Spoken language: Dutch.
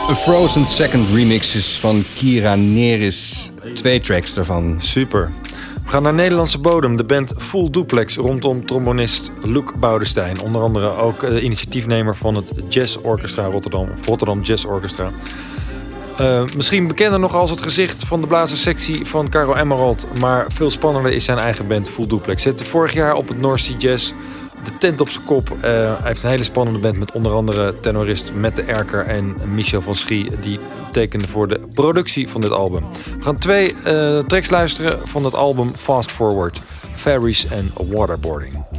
A Frozen Second remixes van Kira Neris. 2 tracks daarvan. Super. We gaan naar Nederlandse bodem. De band Full Duplex rondom trombonist Luc Boudestein. Onder andere ook initiatiefnemer van het Jazz Orchestra Rotterdam Jazz Orchestra. Misschien bekender nog als het gezicht van de blazerssectie van Caro Emerald. Maar veel spannender is zijn eigen band Full Duplex. Zette vorig jaar op het North Sea Jazz de tent op zijn kop. Hij heeft een hele spannende band met onder andere tenorist Mette Erker en Michel van Schie. Die tekenden voor de productie van dit album. We gaan 2 tracks luisteren van het album Fast Forward. Ferries en Waterboarding.